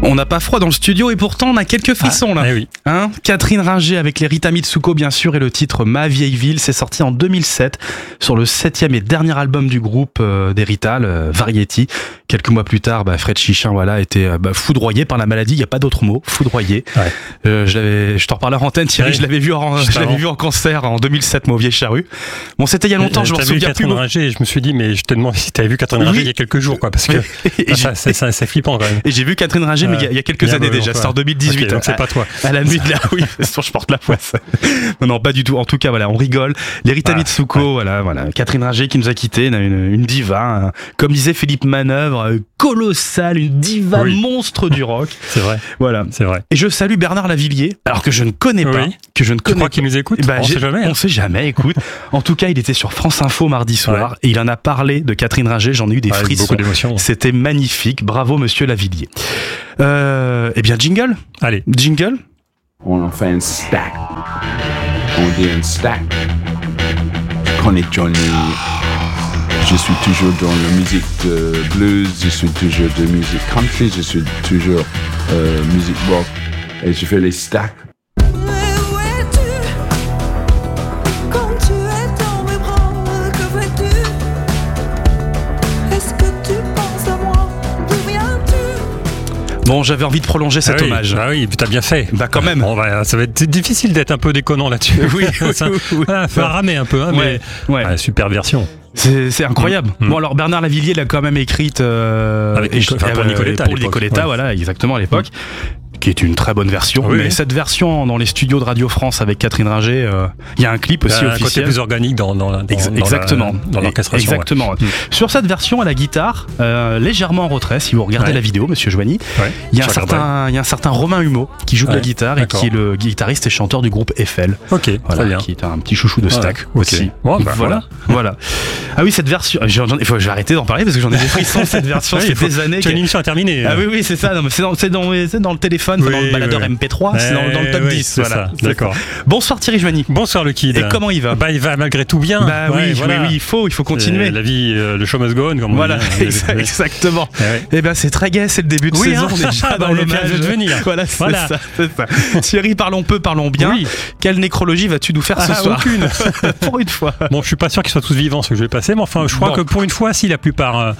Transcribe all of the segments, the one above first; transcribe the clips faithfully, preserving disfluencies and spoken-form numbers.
On n'a pas froid dans le studio et pourtant on a quelques frissons ah, là. Eh oui. Hein, Catherine Ringer avec les Rita Mitsuko bien sûr et le titre Ma vieille ville, c'est sorti en deux mille sept sur le septième et dernier album du groupe euh, des Rita, le Variety. Quelques mois plus tard, bah, Fred Chichin voilà, était euh, bah, foudroyé par la maladie, il n'y a pas d'autre mot, foudroyé. Ouais. Euh, je, l'avais, je t'en reparle en antenne Thierry, ouais. je, l'avais vu en, je l'avais vu en concert en deux mille sept, moi au Vieille Charrue. Bon c'était il y a longtemps, je me souviens plus. Ringer, je me suis dit mais je te demande si tu avais vu Catherine Ringer oui. il y a quelques jours quoi, parce que ah, ça, c'est, c'est, c'est flippant quand même. Et j'ai vu Catherine Ringer euh, mais il y, a, il y a quelques il y a années déjà, c'est en deux mille dix-huit. Okay, donc c'est à, pas toi. À la nuit de la, oui, je porte la poisse. Non non pas du tout. En tout cas voilà, on rigole. Les Rita ah, Mitsuko, ouais. voilà voilà, Catherine Ringer qui nous a quittés, une, une diva, hein. Comme disait Philippe Manœuvre, colossale, une diva oui. monstre du rock. C'est vrai. Voilà, c'est vrai. Et je salue Bernard Lavillier, alors que je ne connais pas, oui. que je ne connais. Tu crois qu'il nous écoute? Bah, on sait jamais. Hein. On sait jamais. Écoute, en tout cas, il était sur France Info mardi soir ouais. et il en a parlé de Catherine Ringer. J'en ai eu des ouais, frissons. Beaucoup d'émotions. C'était magnifique. Bravo, Monsieur Lavillier. Euh, eh bien, jingle. Allez, jingle. On en fait un stack. On dit un stack. Je connais Johnny. Je suis toujours dans la musique de blues, je suis toujours de musique country, je suis toujours euh, musique rock et je fais les stacks. Bon, j'avais envie de prolonger cet ah oui, hommage. Ah oui, t'as bien fait. Bah quand même. Bon, bah, ça va être difficile d'être un peu déconnant là-dessus. Oui, oui, ça, oui. Voilà, faire ramer un peu, hein, ouais, mais ouais. Ah, super version. C'est, c'est incroyable. Mmh. Bon alors Bernard Lavillier l'a quand même écrite euh, avec Nico, enfin, pour Nicoletta, pour Nicoletta, ouais. voilà, exactement à l'époque. Mmh. Qui est une très bonne version, oui, mais oui. cette version dans les studios de Radio France avec Catherine Ringer, il euh, y a un clip aussi un officiel. Un côté plus organique dans, dans, dans, Ex- dans, exactement. La, dans l'orchestration. Exactement. Ouais. Mmh. Sur cette version à la guitare, euh, légèrement en retrait, si vous regardez ouais. la vidéo, Monsieur Joigny, ouais. il y a un certain, il y a un certain Romain Humeau qui joue ouais. de la guitare D'accord. et qui est le guitariste et chanteur du groupe Eiffel. Ok, voilà, très bien. Qui est un petit chouchou de Stack ouais. aussi. Okay. Bon, bah, voilà, voilà. Ah oui, cette version, il faut que je vais arrêter d'en parler parce que j'en ai des frissons. Cette version, c'est des années. Tu as une émission à terminer. Ah oui, oui, c'est ça. Non, mais c'est dans, c'est dans, c'est dans le téléphone, c'est dans le baladeur M P trois. C'est dans, dans le top oui, dix, c'est voilà. ça, d'accord. Bonsoir Thierry Joigny. Bonsoir le Kid. Et comment il va? Bah il va malgré tout bien. Bah ouais, oui, voilà. oui, oui, il faut, il faut continuer. Et la vie, euh, le show must go on, comme voilà, on dit. Voilà, exactement. Et ouais. Eh ben c'est très gai, c'est le début de oui, saison, hein, on est déjà dans le l'hommage. de venir. Voilà, c'est voilà. ça, c'est ça. Thierry, parlons peu, parlons bien. Oui. Quelle nécrologie vas-tu nous faire ce ah, soir? Aucune. Pour une fois. Bon, je suis pas sûr qu'ils soient tous vivants ceux que je vais passer, mais enfin, je crois bon. que pour une fois, si la plupart,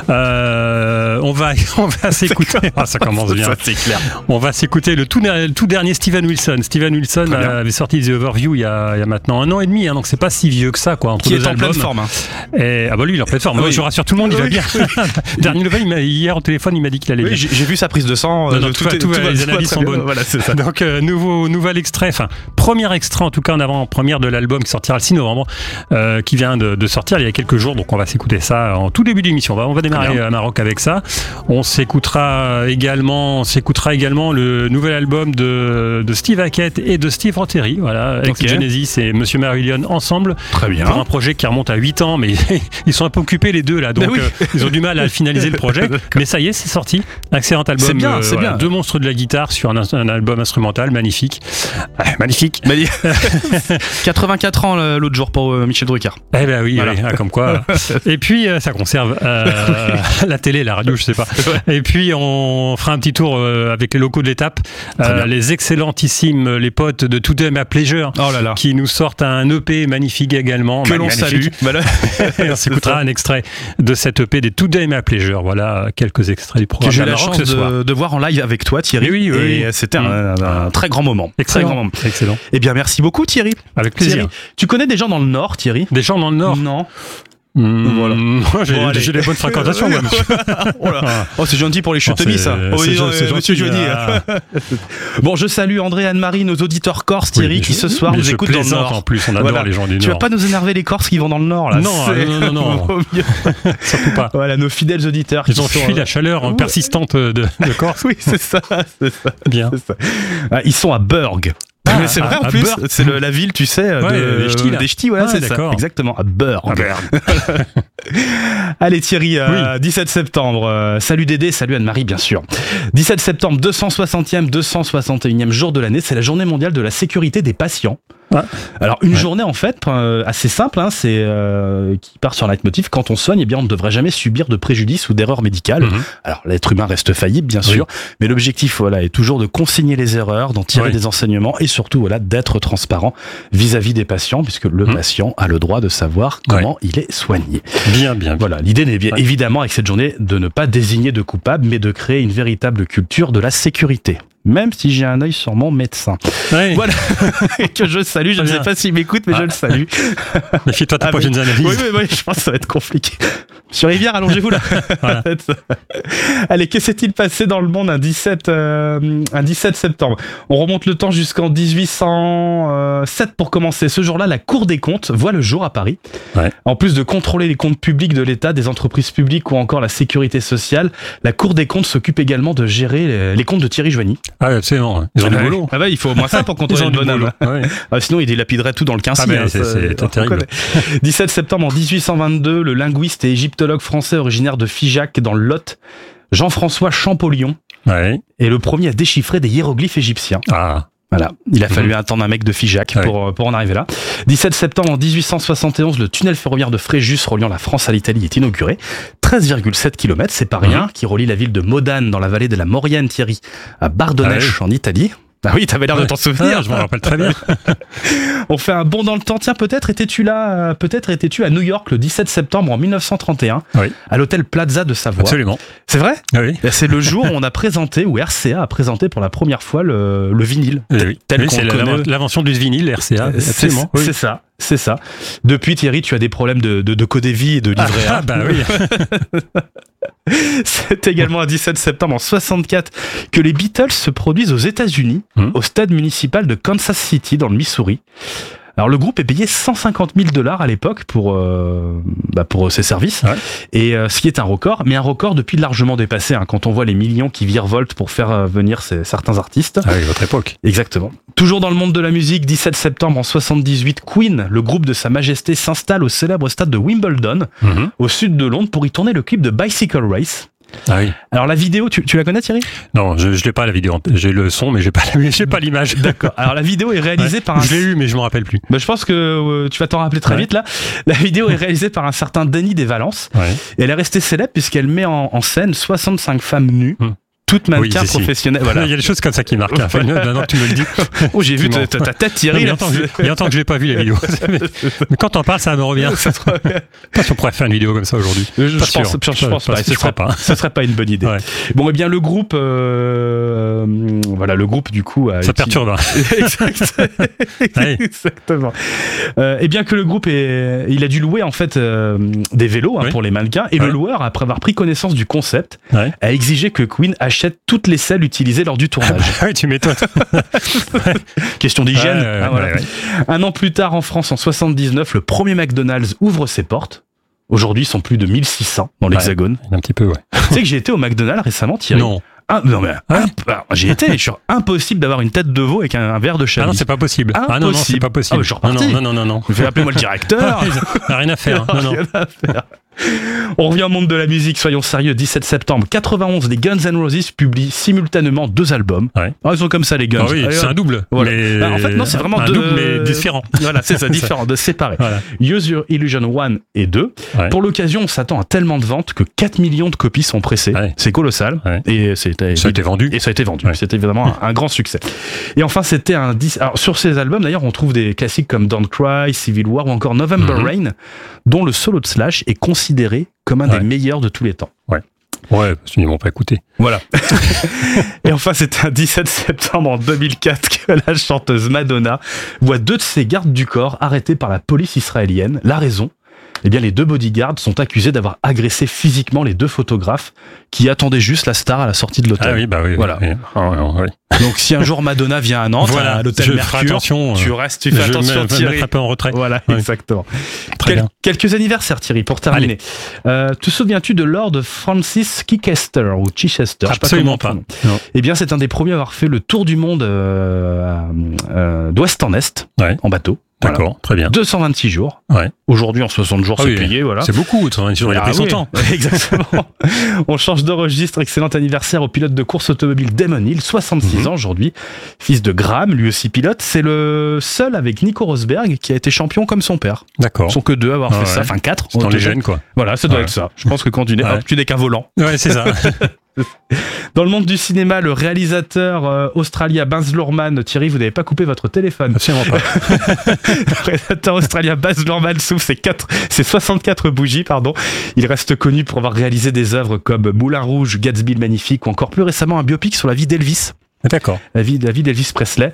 euh, on va, on va s'écouter. Ah, ça commence bien. Ça, c'est clair. On va s'écouter le tout, le tout dernier Steven Wilson. Steven Wilson avait sorti The Overview il y, a, il y a maintenant un an et demi, hein, donc c'est pas si vieux que ça, quoi. Entre Qui deux est en albums. pleine forme. Hein. Et, ah bah lui, il est en pleine forme. Oui. Je rassure tout le monde, il oui. va bien. Dernière nouvelle, il m'a, hier au téléphone, il m'a dit qu'il allait oui, bien. J'ai, j'ai vu sa prise de sang. Non, non, tout, tout, est, tout, tout, tout les analyses sont bonnes. Voilà, c'est ça. Donc euh, nouveau, nouvel extrait, enfin premier extrait en tout cas en avant-première de l'album qui sortira le six novembre, euh, qui vient de, de sortir il y a quelques jours. Donc on va s'écouter ça en tout début d'émission. On va, on va démarrer à Maroc avec ça. On s'écoutera également, on s'écoutera également le nouvel album de, de Steve Hackett et de Steve Rothery, voilà, ex okay. Genesis et Monsieur Marillion ensemble. Très bien. Pour un projet qui remonte à huit ans, mais ils sont un peu occupés les deux là, donc oui. euh, ils ont du mal à finaliser le projet. Mais ça y est, c'est sorti. Excellent album. C'est bien, euh, c'est voilà, bien. Deux monstres de la guitare sur un, un album instrumental magnifique. Ah, magnifique. quatre-vingt-quatre ans l'autre jour pour euh, Michel Drucker. Eh ben oui, voilà. oui ah, comme quoi. Et puis euh, ça conserve euh, la télé, la radio, je sais pas. Et puis on fera un petit tour euh, avec les locaux de l'étape, euh, les excellentissimes, les potes de Today My Pleasure, oh là là. qui nous sortent un E P magnifique également. Que l'on salue. Voilà. Et on s'écoutera un extrait de cet E P des Today My Pleasure. Voilà quelques extraits du programme. Que j'ai eu la chance de, de voir en live avec toi, Thierry. Oui, oui, oui. Et c'était mmh. un, un, un très grand moment. Excellent. Très grand moment. Excellent. Eh bien, merci beaucoup, Thierry. Avec plaisir. Thierry, tu connais des gens dans le Nord, Thierry? Des gens dans le Nord? Non. Mmh, voilà. Moi, j'ai, bon, j'ai des bonnes fréquentations, moi, monsieur. oh, là. oh, c'est gentil pour les chuttemis, ça. Oh, c'est, oui, c'est, c'est monsieur Johnny. Ah. Bon, je salue André et Anne-Marie, nos auditeurs corses, Thierry, oui, qui je, ce soir nous écoutent dans le Nord. En plus, on adore voilà. les gens du Nord. Tu vas pas nous énerver les Corses qui vont dans le Nord, là? Non, non, non, non. Surtout pas. Voilà, nos fidèles auditeurs. Ils ont fui la chaleur ouais. persistante de, de Corse. Oui, c'est ça, c'est ça. Bien. C'est ça. Ah, ils sont à Burg. Ah, mais c'est vrai à, en plus, Beurre. C'est le, la ville, tu sais, ouais, de, des ch'tis, là. Des ch'tis, voilà, ah, c'est d'accord. ça. Exactement, à Beurre. À Beurre. Allez Thierry, euh, oui. dix-sept septembre, euh, salut Dédé, salut Anne-Marie, bien sûr. dix-sept septembre, deux cent soixantième, deux cent soixante et unième jour de l'année, c'est la journée mondiale de la sécurité des patients. Ah. Alors une Ouais. journée en fait euh, assez simple, hein, c'est euh, qui part sur un leitmotiv. Quand on soigne, eh bien on ne devrait jamais subir de préjudice ou d'erreur médicale. Mhm. Alors l'être humain reste faillible bien sûr, mais l'objectif voilà est toujours de consigner les erreurs, d'en tirer Oui. des enseignements et surtout voilà d'être transparent vis-à-vis des patients, puisque le Mhm. patient a le droit de savoir comment il est soigné. Bien, bien. bien. Voilà, l'idée n'est bien Ouais. évidemment avec cette journée de ne pas désigner de coupable, mais de créer une véritable culture de la sécurité. Même si j'ai un œil sur mon médecin. Ouais. Voilà, que je salue. Je Très ne sais bien. pas s'il m'écoute, mais Ah. je le salue. Méfie-toi de tes Ah, prochaines oui. analyses. Oui, oui, oui, je pense que ça va être compliqué. Sur Rivière, allongez-vous là. Voilà. Allez, que s'est-il passé dans le monde un dix-sept, euh, un dix-sept septembre? On remonte le temps jusqu'en dix-huit cent sept pour commencer. Ce jour-là, la Cour des comptes voit le jour à Paris. Ouais. En plus de contrôler les comptes publics de l'État, des entreprises publiques ou encore la sécurité sociale, la Cour des comptes s'occupe également de gérer les- les comptes de Thierry Joigny. Ah, absolument. Ils ont du Ah ouais. boulot. Ah ouais, il faut au moins ça pour Ils contrôler ont le du bonhomme. boulot. Ouais. Ah, sinon, il dilapiderait tout dans le quinze. Ah, mais c'est- c'est on terrible. connaît. dix-sept septembre en dix-huit cent vingt-deux, le linguiste et égyptologue français originaire de Figeac dans le Lot, Jean-François Champollion, Ouais. est le premier à déchiffrer des hiéroglyphes égyptiens. Ah. Voilà, il a fallu Mhm. attendre un mec de Figeac Ouais. pour, pour en arriver là. dix-sept septembre en dix-huit cent soixante et onze, le tunnel ferroviaire de Fréjus reliant la France à l'Italie est inauguré. treize virgule sept kilomètres, c'est pas rien, qui relie la ville de Modane dans la vallée de la Maurienne, Thierry, à Bardonnèche en Italie. Ah oui, t'avais l'air de Ouais. t'en souvenir. Ah, je m'en rappelle très bien. On fait un bond dans le temps. Tiens, peut-être étais-tu là, euh, peut-être étais-tu à New York le dix-sept septembre en mille neuf cent trente et un, Oui. à l'hôtel Plaza de Savoie. Absolument. C'est vrai? Ah oui. Ben, c'est le jour où on a présenté, où R C A a présenté pour la première fois le, le vinyle. Eh oui. Tel Oui, qu'on c'est le la- connaît. l'invention du vinyle, R C A. C'est Absolument. Oui. c'est ça, c'est ça. Depuis, Thierry, tu as des problèmes de, de, de codévie et de livret A. Ah, bah oui. C'est également un dix-sept septembre en soixante-quatre que les Beatles se produisent aux États-Unis, Hum. au stade municipal de Kansas City, dans le Missouri. Alors le groupe est payé cent cinquante mille dollars à l'époque pour euh, bah pour ses services, Ouais. et euh, ce qui est un record, mais un record depuis largement dépassé hein, quand on voit les millions qui virevoltent pour faire euh, venir ces, certains artistes. Ah oui, votre époque. Exactement. Toujours dans le monde de la musique, dix-sept septembre en soixante-dix-huit, Queen, le groupe de Sa Majesté, s'installe au célèbre stade de Wimbledon, Mhm. au sud de Londres, pour y tourner le clip de Bicycle Race. Ah oui. Alors la vidéo, tu, tu la connais Thierry? Non, je, je l'ai pas la vidéo. J'ai le son, mais j'ai pas, la- j'ai pas l'image. D'accord. Alors la vidéo est réalisée Ouais. par un... Je l'ai eu, mais je me rappelle plus. Bah, je pense que euh, tu vas t'en rappeler très Ouais. vite là. La vidéo est réalisée par un certain Denis Desvalences. Ouais. Et elle est restée célèbre puisqu'elle met en, en scène soixante-cinq femmes nues, Hmm. toutes mannequins Oui, si, si. professionnels. Voilà. Il y a des choses comme ça qui marquent. Enfin, maintenant que tu me le dis. Oh, j'ai vu ta, Effectivement. ta, ta tête Thierry. Il y a là, longtemps que je- c'est- il y a longtemps que je l'ai pas vu, la vidéo. Mais, mais quand on parle, ça me revient. Ça se- Pas si on pourrait faire une vidéo comme ça aujourd'hui. Je, je Pas pense, sûr. je, je pense Pas- pas. je Ce crois serait pas. Ce serait pas une bonne idée. Ouais. Bon, eh bien, le groupe, euh, euh, voilà, le groupe du coup a Ça uti- perturbe. hein. Exact- Ouais. Exactement. Euh, et bien que le groupe est, il a dû louer en fait euh, des vélos hein, Oui. pour les mannequins, et Ouais. le loueur, après avoir pris connaissance du concept, Ouais. a exigé que Queen achète toutes les selles utilisées lors du tournage. Ah oui, tu m'étonnes. Question d'hygiène. Ouais, ouais, hein, voilà. ouais, ouais. Un an plus tard, en France, en soixante-dix-neuf, le premier McDonald's ouvre ses portes. Aujourd'hui, ils sont plus de mille six cents dans l'Hexagone. Un petit peu, ouais. Tu sais que j'ai été au McDonald's récemment, Thierry. Non. Ah, non, mais Ouais. imp- alors, j'y étais, je suis impossible d'avoir une tête de veau avec un, un verre de Ah chablis. non, c'est pas possible. Ah non, non, c'est Impossible. pas Ah, possible. mais je suis non, reparti. non, non, non, non. Je vais appeler moi le directeur. Il n'y a rien à faire. Non, non. Rien à faire. On revient au monde de la musique, soyons sérieux. dix-sept septembre quatre-vingt-onze, les Guns N' Roses publient simultanément deux albums. Ouais. Ah, ils sont comme ça, les Guns. Ah oui, Allez, c'est hop. un double. Voilà. Mais... Bah, en fait, non, c'est vraiment un deux. double, mais différent. Voilà, c'est ça, différent, de séparés. Voilà. Use Your Illusion un et deux. Ouais. Pour l'occasion, on s'attend à tellement de ventes que quatre millions de copies sont pressées. Ouais. C'est colossal. Ouais. Et c'était, Ça a été vendu. Et ça a été vendu. Ouais. C'était évidemment un, un grand succès. Et enfin, c'était un disque. Alors, sur ces albums, d'ailleurs, on trouve des classiques comme Don't Cry, Civil War ou encore November Mhm. Rain, dont le solo de Slash est considéré comme un Ouais. des meilleurs de tous les temps. Ouais, parce qu'ils m'ont pas écouté. Voilà. Et enfin, c'était un dix-sept septembre en deux mille quatre que la chanteuse Madonna voit deux de ses gardes du corps arrêtés par la police israélienne. La raison? Eh bien, les deux bodyguards sont accusés d'avoir agressé physiquement les deux photographes qui attendaient juste la star à la sortie de l'hôtel. Ah oui, bah oui. Voilà. Oui. Ah, ouais, ouais. Donc, si un jour Madonna vient à Nantes, Voilà, à l'hôtel je ferai Mercure, attention, tu euh, restes, tu fais Je attention, vais me Thierry. mettre un peu en retrait. Voilà, Ouais. exactement. Très Quel- bien. quelques anniversaires, Thierry, pour terminer. Euh, te souviens-tu de Lord Francis Chichester ou Chichester? Je sais Absolument comment on pas. prononce. Non. Eh bien, c'est un des premiers à avoir fait le tour du monde euh, euh, euh, d'ouest en est, Ouais. en bateau. D'accord, Voilà. très bien. deux cent vingt-six jours. Ouais. Aujourd'hui, en soixante jours, Ah c'est oui, payé, voilà. C'est beaucoup, il y a Ah pris son oui, temps. Exactement. On change de registre. Excellent anniversaire au pilote de course automobile Damon Hill, soixante-six Mhm. ans aujourd'hui. Fils de Graham, lui aussi pilote. C'est le seul avec Nico Rosberg qui a été champion comme son père. D'accord. Ils sont que deux à avoir Ah fait ouais. ça, enfin quatre. C'est dans au les total. gènes, quoi. Voilà, ça doit Ouais. être ça. Je pense que quand tu n'es Ouais. hop, tu n'es qu'un volant. Ouais, c'est ça. Dans le monde du cinéma, le réalisateur euh, australien Baz Luhrmann, Thierry, vous n'avez pas coupé votre téléphone. Absolument pas. Le réalisateur australien Baz Luhrmann souffle ses, quatre, ses soixante-quatre bougies. Pardon. Il reste connu pour avoir réalisé des œuvres comme Moulin Rouge, Gatsby le Magnifique ou encore plus récemment un biopic sur la vie d'Elvis. D'accord. La vie, la vie d'Elvis Presley.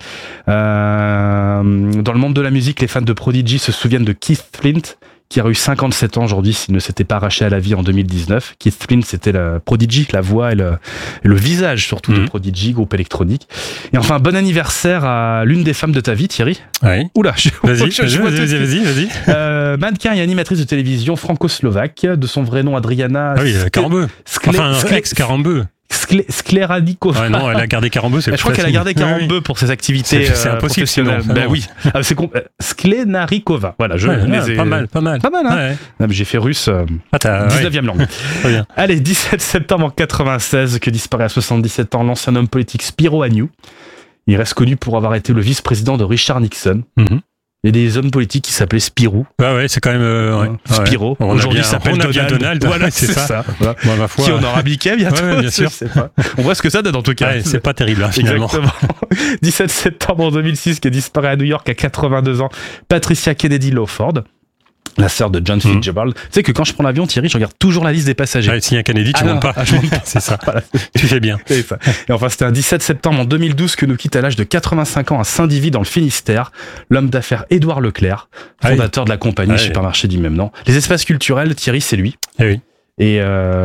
Euh, dans le monde de la musique, les fans de Prodigy se souviennent de Keith Flint, qui aurait eu cinquante-sept ans aujourd'hui s'il ne s'était pas arraché à la vie en deux mille dix-neuf. Keith Flint, c'était la Prodigy, la voix et le, et le visage surtout Mhm. de Prodigy, groupe électronique. Et enfin, bon anniversaire à l'une des femmes de ta vie, Thierry. Ouais. Oula, je, Vas-y, je- vas-y, je vois vas-y, tout ce vas-y, qui- vas-y. Euh, mannequin et animatrice de télévision franco-slovaque, de son vrai nom Adriana Ah oui, euh, Carambeu. Sclé- Enfin, un Sclé- ex Carambeu. Sclé- Scléradikova. Ouais, non, elle a gardé Carambeu, c'est Je crois plus qu'elle a facile. gardé Oui, oui. quarante-deux pour ses activités C'est- c'est euh, impossible, professionnelles. sinon. Ben Non. oui. Ah, c'est compl- euh, Sklenarikova. Voilà, je Ouais, les ouais, ai- pas mal, pas mal. Pas mal, hein. Ouais. Non, mais j'ai fait russe, euh, Ah, t'as- ouais, dix-neuvième langue. très bien. Allez, dix-sept septembre quatre-vingt-seize, que disparaît à soixante-dix-sept ans l'ancien homme politique Spiro Agnew. Il reste connu pour avoir été le vice-président de Richard Nixon. Mhm. Il y a des hommes politiques qui s'appelaient Spirou. Ouais, ouais, c'est quand même. euh, ouais. Spiro. Ouais. On a Aujourd'hui, bien- il s'appelle on a bien Donald. Donald. Voilà, Ouais, c'est ça. Voilà. Bon, ma foi. Qui on aura Mickey bientôt. Ouais, ouais, bien je sûr. sais pas. On voit ce que ça donne en tout cas. Ouais, c'est pas terrible, hein, finalement. Exactement. dix-sept septembre deux mille six, qui disparaît à New York à quatre-vingt-deux ans, Patricia Kennedy Lawford, la sœur de John Mhm. Fitzgerald. Tu sais que quand je prends l'avion, Thierry, je regarde toujours la liste des passagers. Ouais, s'il y a un Kennedy, tu Ah non, montes pas. ah, je monte pas. C'est ça. Voilà. Tu fais bien. C'est ça. Et enfin, c'était un dix-sept septembre en deux mille douze que nous quitte à l'âge de quatre-vingt-cinq ans à Saint-Divy dans le Finistère, l'homme d'affaires Édouard Leclerc, Ah oui. fondateur de la compagnie Ah oui. supermarché du même nom. Les espaces culturels, Thierry, c'est lui. Eh oui. Et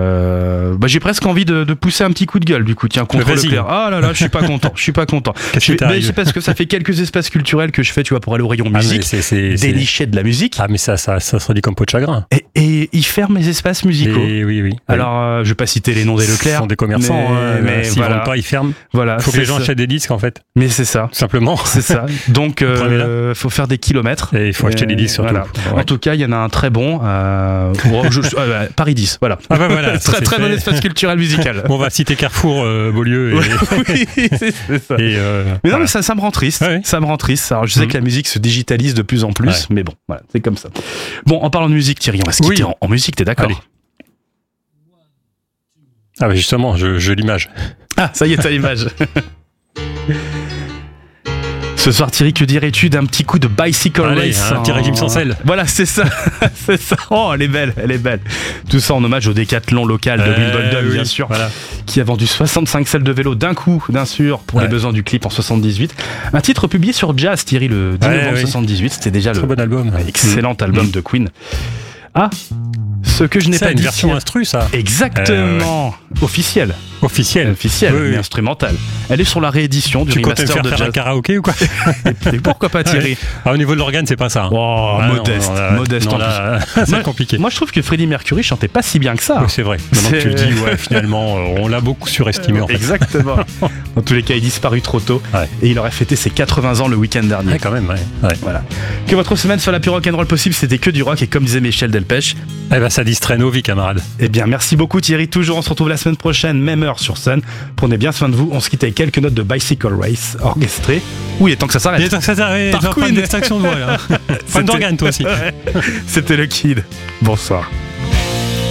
euh, bah, j'ai presque envie de, de pousser un petit coup de gueule du coup, tiens, contre Vas-y. Leclerc. Ah là là, je suis pas content, je suis pas content. Qu'est-ce Je- qui mais t'arrive c'est parce que ça fait quelques espaces culturels que je fais, tu vois, pour aller au rayon Ah, mais musique, c'est- c'est- c'est- dénicher de la musique, Ah, mais ça, ça, ça se redit comme peau de chagrin. et, et ils ferment les espaces musicaux. Et oui, oui. Alors, euh, je vais pas citer les noms des Ce Leclerc. sont des commerçants. mais- hein, mais S'ils voilà. vendent pas, ils ferment. Voilà, Il faut que c'est les gens ça. achètent des disques, en fait. Mais c'est ça. Tout simplement. C'est ça. Donc, Prenez-la. euh, faut faire des kilomètres. Et il faut acheter des disques, surtout. Voilà. Ouais. En tout cas, il y en a un très bon. Euh, bon, je- je- euh, Paris dix, voilà. Ah bah voilà, ça, très c'est très fait. bon espace culturel musical. Bon, on va citer Carrefour, euh, Beaulieu. Et, oui, c'est c'est ça. et, euh, Mais non, voilà. mais ça, ça me rend triste. Ouais, ouais. Ça me rend triste. Alors, je sais Mhm. que la musique se digitalise de plus en plus, Ouais. mais bon, voilà, c'est comme ça. Bon, en parlant de musique, Thierry, on va se quitter Oui. en, en musique, t'es d'accord? Allez. Ah, bah justement, je, je l'image. Ah, ça y est, t'as l'image. Ce soir, Thierry, que dirais-tu d'un petit coup de Bicycle Allez, Race un petit en- régime sans sel. Voilà, c'est ça. c'est ça. Oh, elle est belle, elle est belle. Tout ça en hommage au décathlon local de Euh, Wimbledon, oui, bien sûr, Voilà. qui a vendu soixante-cinq selles de vélo d'un coup, bien sûr, pour les Ouais. besoins du clip en soixante-dix-huit. Un titre publié sur Jazz, Thierry, le dix Ouais, novembre oui. soixante-dix-huit. C'était déjà Très le bon album. excellent album Mm. de Queen. Ah, ce que je n'ai C'est pas une dit. version instru, ça. Exactement. Officielle. Officielle. Officielle, Oui, oui. mais instrumentale. Elle est sur la réédition du Tu comptes me remaster faire de faire un Jazz. karaoké ou quoi? Et pourquoi pas, Thierry? Ah, au niveau de l'organe, c'est pas ça. hein. Oh, Ah, non, modeste, non, là, modeste non, en là, plus. c'est compliqué. Moi, je trouve que Freddie Mercury chantait pas si bien que ça. Oui, c'est vrai. Maintenant que tu le C'est- dis, ouais, finalement, euh, on l'a beaucoup surestimé en fait. Exactement. Dans tous les cas, il disparu trop tôt. Ouais. Et il aurait fêté ses quatre-vingts ans le week-end dernier. Ouais, quand même, ouais. ouais. Voilà. Que votre semaine soit la plus rock'n'roll possible, c'était que du rock. Et comme disait Michel Delpech, Eh ben, ça distrait nos vies, camarades. eh bien, merci beaucoup Thierry. Toujours, on se retrouve la semaine prochaine, même heure sur Sun. Prenez bien soin de vous. On se quitte avec quelques notes de Bicycle Race orchestrées. Oui, il est temps que ça Il s'arrête. est temps que ça s'arrête. Par Je vais prendre Queen. une extinction de voix, là. Fan C'était- d'organe, toi aussi. C'était le Kid. Bonsoir.